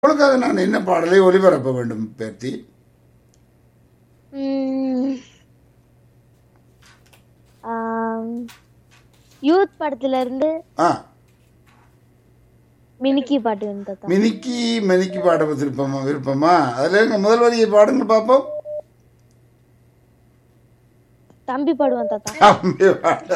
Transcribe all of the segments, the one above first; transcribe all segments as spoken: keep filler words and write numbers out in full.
உங்களுக்காக நான் என்ன பாடலை ஒளிபரப்ப வேண்டும் பேர்த்தி? ம், ஆம், யூத் படத்துல இருந்து ஆ மினிக்கி பாட்டு வேணும் தாத்தா. மினிக்கி மினிக்கி பாட விருப்பமா விருப்பமா அதில் எங்க முதல் வரியை பாடுங்க பார்ப்போம். தம்பி பாடுவான் தாத்தா. தம்பி பாட.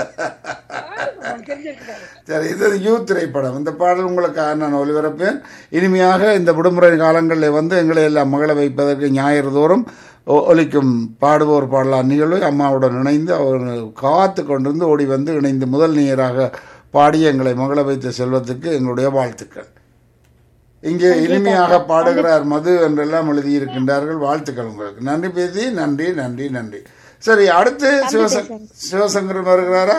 சரி, இது யூத் திரைப்படம். இந்த பாடல் உங்களுக்காக நான் ஒளிபரப்பேன். இனிமையாக இந்த விடுமுறை காலங்களில் வந்து எங்களை எல்லாம் மகள வைப்பதற்கு ஞாயிறு தோறும் ஒ- ஒலிக்கும் பாடுவோர் பாடலாம் நிகழ்வு அம்மாவுடன் இணைந்து அவர் காத்து கொண்டிருந்து ஓடி வந்து இணைந்து முதல் நேயராக பாடி எங்களை மகள வைத்த செல்வத்துக்கு எங்களுடைய வாழ்த்துக்கள். இங்கே இனிமையாக பாடுகிறார் மது என்றெல்லாம் எழுதியிருக்கின்றார்கள். வாழ்த்துக்கள் உங்களுக்கு. நன்றி பேசி. நன்றி நன்றி நன்றி. சரி, அடுத்து சிவசங் சிவசங்கரன் வருகிறாரா?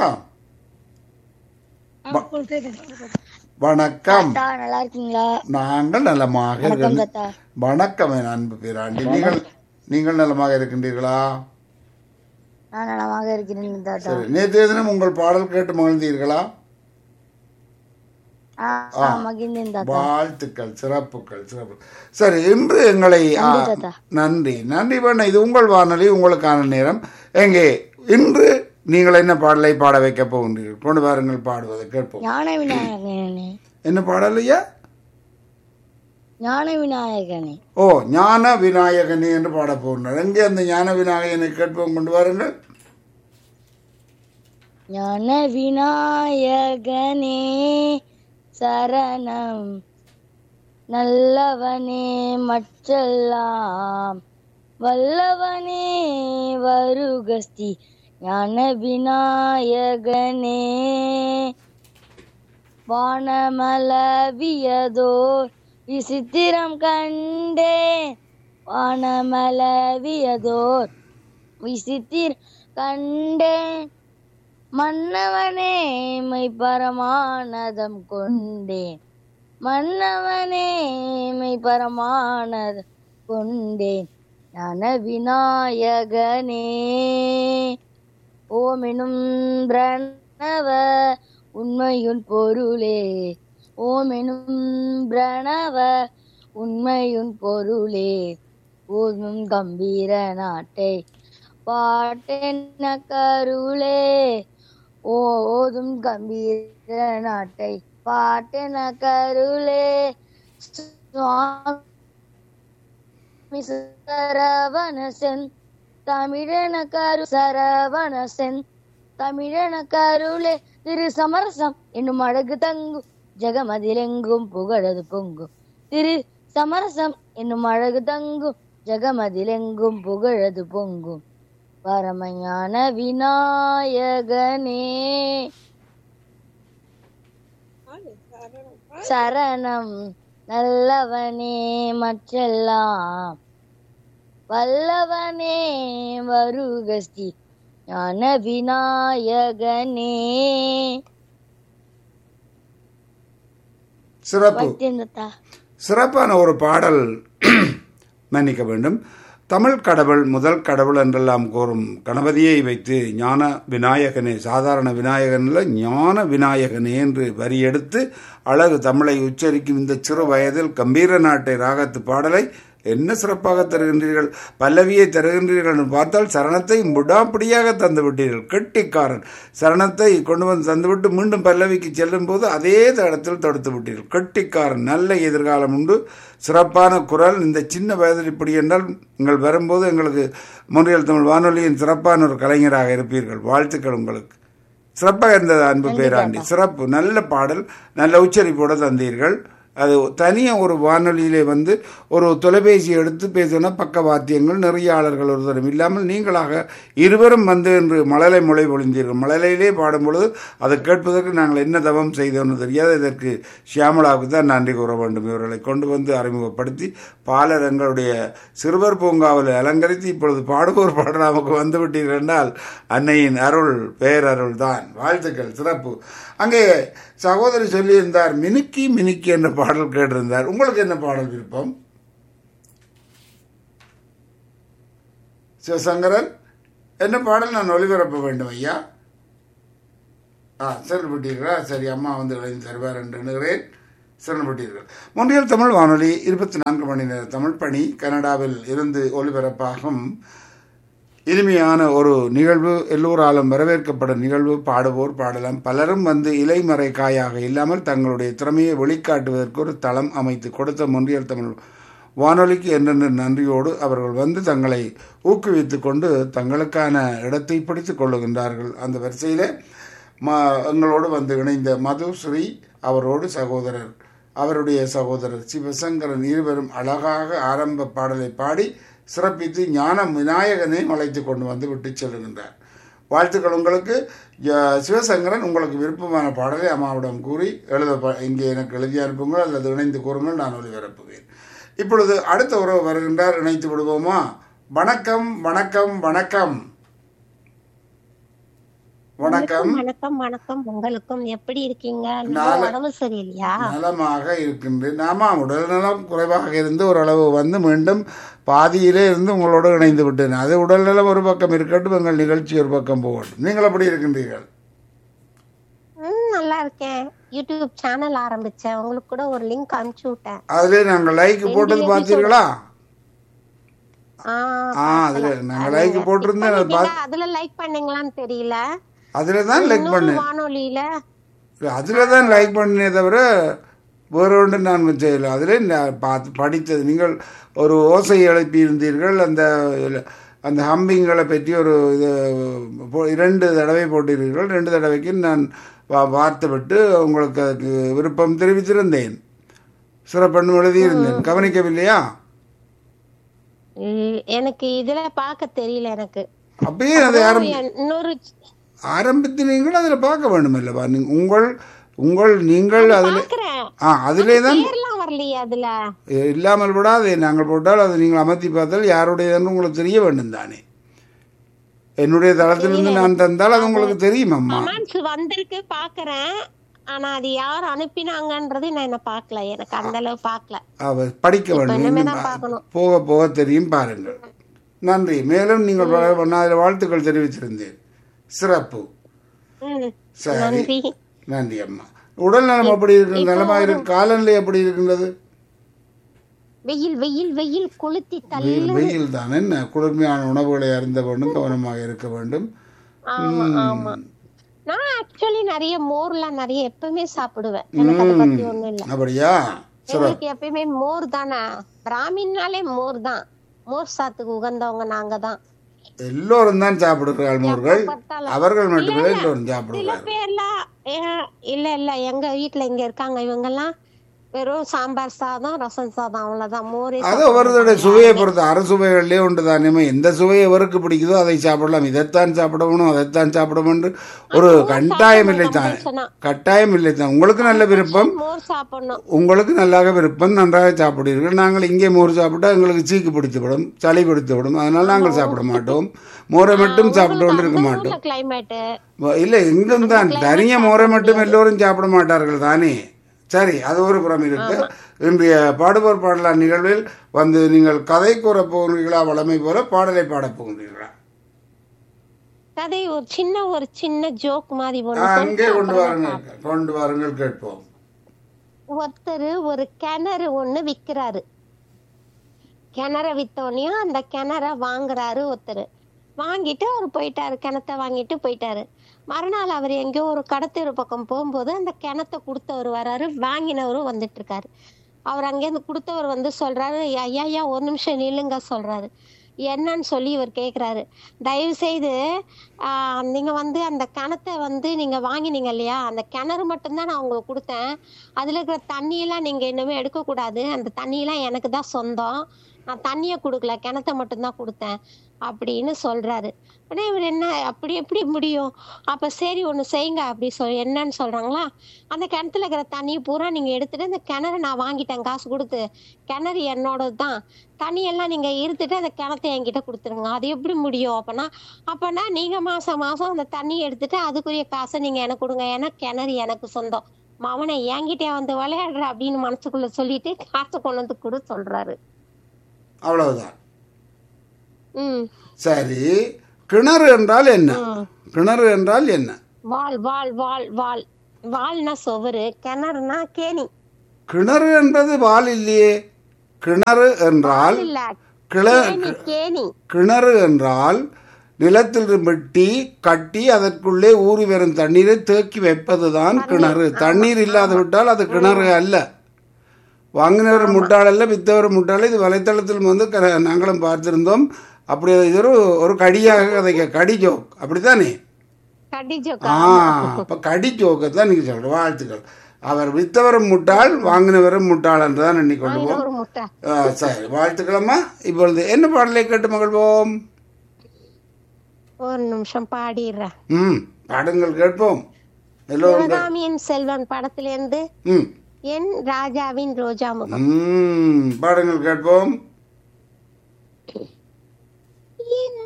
வணக்கம். தாத்தா நல்லா இருக்கீங்களா? நாங்கள் நலமாக வணக்கம் இருக்கின்ற- தாத்தா. வணக்கம் என் அன்பு பேராண்டி. நீங்கள் நீங்கள் நலமாக இருக்கின்றீர்களா? நான் நலமாக இருக்கிறேன் தாத்தா. சரி, நேற்றைய தினம் உங்கள் பாடல் கேட்டு மகிழ்ந்தீர்களா? ஆ, ஆ, மகிழ்ந்தேன் தாத்தா. வாழ்த்துக்கள், சிறப்புகள், சிறப்பு. சரி, இன்று எங்களை ஆ, நன்றி தாத்தா. நன்றி நன்றி பண்ண இது உங்கள் வானொலி, உங்களுக்கான நேரம். எங்கே இன்று நீங்கள் என்ன பாடலை பாட வைக்க போகின்றீர்கள்? கொண்டு வாருங்கள், பாடுவதை கேட்போம். ஞான விநாயகனே, என்ன பாடல் ஐயா? ஞான விநாயகனே, ஓ, ஞான விநாயகனே என்று பாட போகின்றார். எங்கே அந்த ஞான விநாயகனை கேட்போம்? கொண்டு வாருங்கள். ஞான விநாயகனே சரணம், நல்லவனே மற்றெல்லாம் வல்லவனே வருகஸ்தி. ஞான விநாயகனே, வானமளவியதோர் விசித்திரம் கண்டேன், வானமளவியதோர் விசித்திரம் கண்டேன், மன்னவனே மை பரமானதம் கொண்டேன், மன்னவனே மை பரமானதம் கொண்டேன். ஞான விநாயகனே, ஓமெனும் பிரணவ உண்மையுன் பொருளே, ஓமெனும் பிரணவ உண்மையுன் பொருளே, ஓதும் கம்பீர நாட்டை பாட்டென்ன கருளே, ஓதும் கம்பீர நாட்டை பாட்டென கருளே. சுவாமி சரவணசன் தமிழன கரு சரவணசன் தமிழன கருளே. திரு சமரசம் என்னும் அழகு தங்கும் ஜெகமதிலெங்கும் புகழது பொங்கும், திரு சமரசம் என்னும் அழகு தங்கும் ஜெகமதிலெங்கும் புகழது பொங்கும். பரமஞான விநாயகனே சரணம், நல்லவனே மற்றெல்லாம் வல்லவனே வருகஸ்தி. ஞான விநாயகனே. சிறப்பு, வைத்தேன் தாத்தா. சிறப்பான ஒரு பாடல். மன்னிக்க வேண்டும். தமிழ் கடவுள் முதல் கடவுள் என்றெல்லாம் கூறும் கணபதியை வைத்து ஞான விநாயகனே, சாதாரண விநாயகனில் ஞான விநாயகனே என்று வரி எடுத்து அழகு தமிழை உச்சரிக்கும் இந்த சிறு வயதில் கம்பீர நாட்டை ராகத்து பாடலை என்ன சிறப்பாக தருகின்றீர்கள். பல்லவியை தருகின்றீர்கள் என்று பார்த்தால் சரணத்தை முடாப்பிடியாக தந்து விட்டீர்கள். கெட்டிக்காரன். சரணத்தை கொண்டு வந்து தந்துவிட்டு மீண்டும் பல்லவிக்கு செல்லும் போது அதே இடத்தில் தொடுத்து விட்டீர்கள். கெட்டிக்காரன். நல்ல எதிர்காலம் உண்டு. சிறப்பான குரல். இந்த சின்ன வயதில் இப்படி என்றால் நீங்கள் வரும்போது எங்களுக்கு மொன்றியல் தமிழ் வானொலியின் சிறப்பான ஒரு கலைஞராக இருப்பீர்கள். வாழ்த்துக்கள் உங்களுக்கு. சிறப்பாக இருந்தது அன்பு பேராண்டி. சிறப்பு. நல்ல பாடல், நல்ல உச்சரிப்போடு தந்தீர்கள். அது தனியாக ஒரு வானொலியிலே வந்து ஒரு தொலைபேசி எடுத்து பேசினா பக்க வாத்தியங்கள் நிறைய ஆளர்கள் ஒருத்தரும் இல்லாமல் நீங்களாக இருவரும் வந்து என்று மழலை மொழி பொழிந்தீர்கள். மழலையிலே பாடும் பொழுது அதை கேட்பதற்கு நாங்கள் என்ன தவம் செய்தோன்னு தெரியாது. இதற்கு ஷியாமலாவுக்கு தான் நன்றி கூற வேண்டும். இவர்களை கொண்டு வந்து அறிமுகப்படுத்தி பாலர் எங்களுடைய சிறுவர் பூங்காவில் அலங்கரித்து இப்பொழுது பாடுவோர் பாடலாமுக்கு வந்து விட்டீர்கள் என்றால் அன்னையின் அருள், பேரருள் தான். வாழ்த்துக்கள், சிறப்பு. அங்கே சகோதரி சொல்லியிருந்தார் மினுக்கி மினுக்கி என்ற பாடல் கேட்டிருந்தார். உங்களுக்கு என்ன பாடல் விருப்பம் சிவசங்கரன்? என்ன பாடல் நான் ஒளிபரப்ப வேண்டும் ஐயா? ஆ, சென்று விட்டீர்களா? சரி, அம்மா வந்து எழுதி தருவார் என்று எண்ணுகிறேன். சிறந்துவிட்டீர்கள். மொன்றியல் தமிழ் வானொலி இருபத்தி நான்கு மணி நேர தமிழ் பணி கனடாவில் இருந்து ஒலிபரப்பாகும் இனிமையான ஒரு நிகழ்வு, எல்லோராலும் வரவேற்கப்படும் நிகழ்வு. பாடுவோர் பாடலாம். பலரும் வந்து இலைமறை காயாக இல்லாமல் தங்களுடைய திறமையை வெளிக்காட்டுவதற்கு ஒரு தளம் அமைத்து கொடுத்த மொன்றியல் தமிழ் வானொலிக்கு என்னென்ன நன்றியோடு அவர்கள் வந்து தங்களை ஊக்குவித்து கொண்டு தங்களுக்கான இடத்தை பிடித்துக் கொள்ளுகின்றார்கள். அந்த வரிசையில் ம எங்களோடு வந்து இணைந்த மதுஸ்ரீ அவரோடு சகோதரர், அவருடைய சகோதரர் சிவசங்கரன் இருவரும் அழகாக ஆரம்ப பாடலை பாடி சிறப்பித்து ஞான விநாயகனை அழைத்து கொண்டு வந்து விட்டு செல்லுகின்றார். வாழ்த்துக்கள் உங்களுக்கு. சிவசங்கரன், உங்களுக்கு விருப்பமான பாடலை அம்மாவிடம் கூறி எழுத இங்கே எனக்கு எழுதி அனுப்புங்கள் அல்லது இணைந்து கூறுங்கள், நான் ஒளிபரப்புவேன். இப்பொழுது அடுத்த உறவு வருகின்றார், இணைத்து விடுவோமா? வணக்கம் வணக்கம் வணக்கம் வணக்கம் வணக்கம் வணக்கம். உங்களுக்கும் எப்படி இருக்கீங்க? உடம்பு சரியில்லையா? நலமாக இருக்கின்றேன். ஆமா, உடல் நலம் குறைவாக இருந்து ஓரளவு வந்து மீண்டும் பாதியிலே இருந்து உங்களோடு இணைந்து விட்டேன். அது உடல் நலம் ஒரு பக்கம் இருக்கட்டும், எங்கள் நிகழ்ச்சி ஒரு பக்கம் போகட்டும். நீங்கள் எப்படி இருக்கின்றீர்கள்? நல்லா இருக்கேன். யூடியூப் சேனல் ஆரம்பிச்சேன், உங்களுக்கு கூட ஒரு லிங்க் அனுப்பிச்சு விட்டேன். அதுல நாங்கள் லைக் போட்டது பார்த்தீர்களா? அதுல நாங்க லைக் போட்டிருந்தேன். அதுல லைக் பண்ணீங்களான்னு தெரியல. அதுலதான் லைக் பண்ணேன். வானொலியில அதுலதான் லைக் பண்ணே தவிர வேற ஒன்று நான் செய்யல. அதுல பார்த்து படித்தது. நீங்கள் ஒரு ஓசை எழுப்பி இருந்தீர்கள். அந்த அந்த ஹம்பிங்களை பற்றி ஒரு இது இரண்டு தடவை போட்டீர்கள். ரெண்டு தடவைக்கு நான் வார்த்தை விட்டு உங்களுக்கு அதுக்கு விருப்பம் தெரிவித்திருந்தேன். சிறப்பண்ணு எழுதியிருந்தேன். கவனிக்கவில்லையா? எனக்கு இதுல பார்க்க தெரியல. எனக்கு அப்பயே அதை இன்னொரு ஆரம்பித்தினீங்கள் அதில் பார்க்க வேண்டும் அல்லவா? உங்கள் உங்கள் நீங்கள் அதில் ஆ அதிலே தான் இல்லாமல் விடாது. நாங்கள் போட்டால் அதை நீங்கள் அமர்த்தி பார்த்தால் யாருடையதுன்னு உங்களுக்கு தெரிய வேண்டும் தானே. என்னுடைய தளத்திலிருந்து நான் தந்தால் அது உங்களுக்கு தெரியும். அம்மா வந்திருக்கு பாக்குறேன், ஆனா அது யார் அனுப்பினாங்கன்றது நான் என்ன பார்க்கல. எனக்கு அந்த அளவு பார்க்கல. அவ படிக்க வேண்டும், போக போக தெரியும். பாருங்கள். நன்றி. மேலும் நீங்கள் அதில் வாழ்த்துக்கள் தெரிவித்திருந்தேன். சிறப்பு. சரி, நன்றி அம்மா. உடல் நலம் எப்படி இருக்கு? நலமா இருக்கு? காலநிலை எப்படி இருக்கின்றது? வெயில் வெயில் வெயில் கொளுத்தி வெயில் வெயில் தான். என்ன குளிர்மையான உணவுகளை அருந்த வேண்டும், கவனமாக இருக்க வேண்டும். நான் ஆக்சுவலி நிறைய மோர்லாம் நிறைய எப்பவுமே சாப்பிடுவேன். எனக்கு அதை பத்தி ஒண்ணும் இல்ல. அப்படியா? எனக்கு எப்பயுமே மோர் தானே. பிராமின்னாலே மோர் தான். மோர் சாத்துக்கு உகந்தவங்க நாங்க தான். எல்லோரும் தான் சாப்பிடுகிறார்கள் மோர்கள். அவர்கள் மட்டுமே எல்லோரும் சாப்பிடுகிறார்கள். இல்ல இல்ல எங்க வீட்டுல இங்க இருக்காங்க இவங்க எல்லாம் வெறும் சாம்பார் சாதம், ரசம் சாதம், அவ்வளவுதான். மோரே அது ஒருத்தருடைய சுவையை பொறுத்து. அரசுவைகள்லயே உண்டு தானே. எந்த சுவையை எவருக்கு பிடிக்குதோ அதை சாப்பிடலாம். இதைத்தான் சாப்பிடணும், அதைத்தான் சாப்பிடணும் என்று ஒரு கட்டாயம் இல்லை தான். கட்டாயம் இல்லை தான். உங்களுக்கு நல்ல விருப்பம், உங்களுக்கு நல்லாக விருப்பம், நன்றாக சாப்பிடுவீர்கள். நாங்கள் இங்கே மோர் சாப்பிட்டா எங்களுக்கு சீக்கு பிடித்துவிடும், சளி பிடித்துவிடும். அதனால நாங்கள் சாப்பிட மாட்டோம். மோரை மட்டும் சாப்பிட்டு கொண்டு இருக்க மாட்டோம். இல்லை, எங்கும் தான் தனிய மோரை மட்டும் எல்லோரும் சாப்பிட மாட்டார்கள் தானே. சரி, அது ஒரு புறம் இருக்கு. இன்றைய பாடுவோர் பாடலாம் நிகழ்வில் வந்து நீங்கள் கதை கூற போகிறீர்களா? வளமை போல பாடலை பாட போகிறீர்களா? கதை ஒரு சின்ன ஒரு சின்ன ஜோக் மாதிரி அங்கே கொண்டு வாருங்கள், கொண்டு வாருங்கள், கேட்போம். ஒருத்தர் ஒரு கிணறு ஒண்ணு விக்கிறாரு. கிணற வித்தோனையும் அந்த கிணற வாங்குறாரு ஒருத்தர். வாங்கிட்டு அவர் போயிட்டாரு, கிணத்த வாங்கிட்டு போயிட்டாரு. மறுநாள் அவர் எங்கேயோ ஒரு கடத்தெரு பக்கம் போகும்போது அந்த கிணத்தை கொடுத்தவர் வராரு, வாங்கினவரும் வந்துட்டு இருக்காரு. அவர் அங்கேருந்து கொடுத்தவர் வந்து சொல்றாரு, ஐயா ஐயா ஒரு நிமிஷம் நில்லுங்க சொல்றாரு. என்னன்னு சொல்லி இவர் கேட்குறாரு, தயவு செய்து ஆஹ் நீங்க வந்து அந்த கிணத்தை வந்து நீங்க வாங்கினீங்க இல்லையா, அந்த கிணறு மட்டும்தான் நான் உங்களுக்கு கொடுத்தேன். அதுல இருக்கிற தண்ணியெல்லாம் நீங்க இன்னுமே எடுக்கக்கூடாது. அந்த தண்ணியெல்லாம் எனக்கு தான் சொந்தம். நான் தண்ணியை கொடுக்கல, கிணத்த மட்டும்தான் கொடுத்தேன் அப்படின்னு சொல்றாரு. உடனே இவர் என்ன, அப்படி எப்படி முடியும்? அப்ப சரி ஒண்ணு செய்யுங்க அப்படி சொல். என்னன்னு சொல்றாங்களா, அந்த கிணத்துல இருக்கிற தண்ணியை பூரா நீங்க எடுத்துட்டு அந்த கிணறு நான் வாங்கிட்டேன் காசு கொடுத்து, கிணறு என்னோடது தான், தண்ணியெல்லாம் நீங்க இருத்துட்டு அந்த கிணத்தை என்கிட்ட கொடுத்துருங்க. அது எப்படி முடியும்? அப்பனா அப்பனா நீங்க மாசம் மாசம் அந்த தண்ணியை எடுத்துட்டு அதுக்குரிய காசை நீங்க எனக்கு கொடுங்க, ஏன்னா கிணறு எனக்கு சொந்தம். மவனை என்கிட்ட வந்து விளையாடுற அப்படின்னு மனசுக்குள்ள சொல்லிட்டு காசை கொண்டு வந்து கூட சொல்றாரு. அவ்வளவுதான். சரி, கிணறு என்றால் என்ன? கிணறு என்றால் என்ன? வால் வால் வால் வால். வால்னா சுவரு, கிணறுனா கேணி. கிணறு என்பது வால் இல்லையே. கிணறு என்றால் இல்ல கிள கேணி கேணி கிணறு என்றால் நிலத்தில் வெட்டி கட்டி அதற்குள்ளே ஊறி வரும் தண்ணீரை தேக்கி வைப்பதுதான் கிணறு. தண்ணீர் இல்லாது விட்டால் அது கிணறு அல்ல. வாங்கினவர் முட்டாள் அல்ல, வித்தவர் முட்டாள். இது வலைத்தளத்தில் வந்து க- நாங்களும் பார்த்திருந்தோம். அப்படி இது ஒரு ஒரு கடியாக கதைக்க கடி ஜோக் அப்படித்தானே? கடி ஆ ஜோக்கா அப்ப கடி ஜோக்கை தான் நீங்க சொல்ற. வாழ்த்துக்கள். அவர் வித்தவரும் முட்டாள், வாங்கினவரும் முட்டாள் என்றுதான் எண்ணிக்கொள்வோம். ஒரு முட்டை. ஆ, சரி, வாழ்த்துக்களம்மா. இப்பொழுது என்ன பாடலை கேட்டு மகிழ்வோம்? ஒரு நிமிஷம் பாடிடுறேன். ம், பாடுங்கள் கேட்போம் எல்லோரும். சிவகாமியின் செல்வன் படத்துல இருந்து ம் என் ராஜாவின் ரோஜா முகம். ம், பாடுங்கள் கேட்போம். என்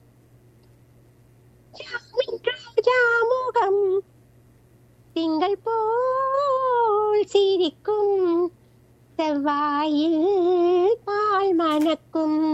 ராஜாவின் ரோஜா முகம் திங்கள் போல் சிரிக்கும், செவ்வாயில் பால் மணக்கும்.